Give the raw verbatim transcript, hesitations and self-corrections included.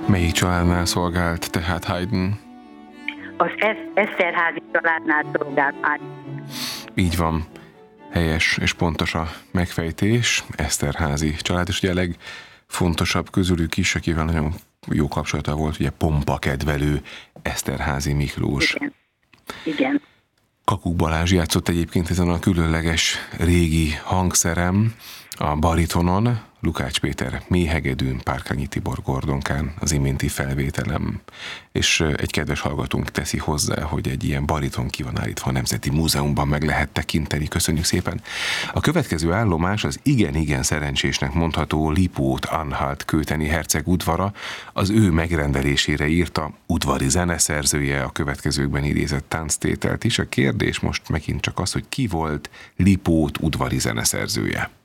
Melyik családnál szolgált tehát Haydn? Az Eszterházy családnál szolgált Haydn. Így van. Helyes és pontos a megfejtés. Eszterházy család, és ugye a legfontosabb közülük is, akivel nagyon jó kapcsolata volt, ugye pompa kedvelő Eszterházy Miklós. Igen. Igen. Kakuk Balázs játszott egyébként ezen a különleges régi hangszerem, a baritonon, Lukács Péter méhegedűn, Párkányi Tibor gordonkán, az iménti felvételem. És egy kedves hallgatónk teszi hozzá, hogy egy ilyen bariton ki van állítva a Nemzeti Múzeumban, meg lehet tekinteni. Köszönjük szépen. A következő állomás az igen-igen szerencsésnek mondható Lipót-Anhalt kőteni herceg udvara. Az ő megrendelésére írta udvari zeneszerzője a következőkben idézett tánctételt is. A kérdés most megint csak az, hogy ki volt Lipót udvari zeneszerzője.